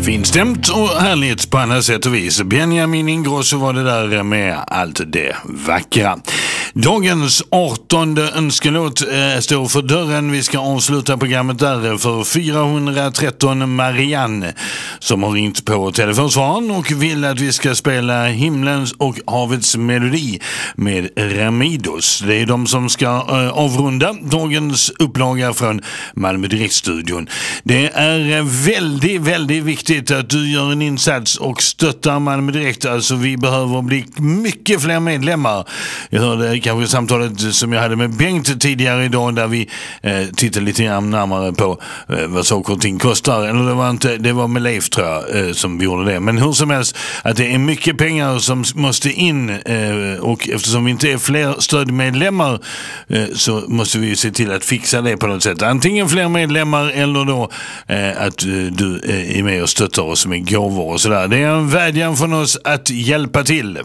Finstämt och härligt på andra sätt och vis. Benjamin Ingrosso var det där med allt det vackra. Dagens 18:e önskelåt står för dörren. Vi ska avsluta programmet där för 413 Marianne som har ringt på telefonsvararen och vill att vi ska spela Himlens och havets melodi med Ramidos. Det är de som ska avrunda dagens upplaga från Malmö Direktstudion. Det är väldigt viktigt att du gör en insats och stöttar Malmö Direkt. Alltså vi behöver bli mycket fler medlemmar. Jag hörde kanske samtalet som jag hade med Bengt tidigare idag där vi tittade lite närmare på vad saker och ting kostar. Eller det var med Leif tror jag som vi gjorde det. Men hur som helst att det är mycket pengar som måste in och eftersom vi inte är fler stödmedlemmar så måste vi se till att fixa det på något sätt. Antingen fler medlemmar eller då att du är med och stöttar oss med gåvor och sådär. Det är en vädjan från oss att hjälpa till.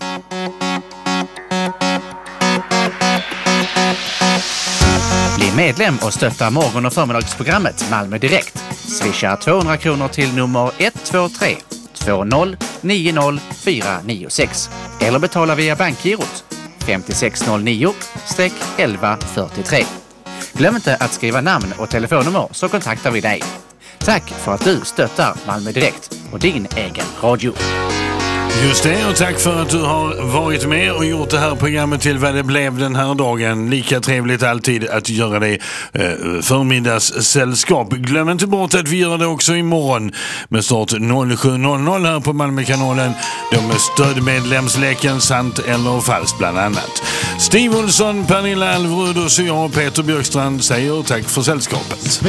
Bli medlem och stötta morgon- och förmiddagsprogrammet Malmö Direkt. Swisha 200 kronor till nummer 123 20 90 496 eller betala via bankgirot 5609-1143. Glöm inte att skriva namn och telefonnummer så kontaktar vi dig. Tack för att du stöttar Malmö Direkt och din egen radio. Just det, och tack för att du har varit med och gjort det här programmet till vad det blev den här dagen. Lika trevligt alltid att göra det förmiddagssällskap. Glöm inte bort att vi gör det också imorgon med start 07.00 här på Malmökanalen. De med stödmedlemsleken Sant eller Falskt bland annat. Steve Olsson, Pernilla Alvrud och så jag, Peter Björkstrand säger tack för sällskapet.